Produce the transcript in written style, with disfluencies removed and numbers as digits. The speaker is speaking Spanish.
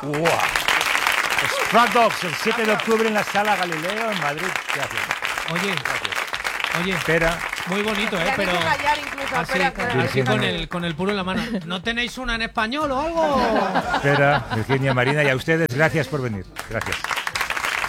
¡Wow! Sprat Dogs, el 7 de octubre en la Sala Galileo, en Madrid. Gracias. Oye, Espera. muy bonito, pero callar incluso, así con el puro en la mano. ¿No tenéis una en español o algo? Espera, Virginia, Marina, y a ustedes, gracias por venir. Gracias.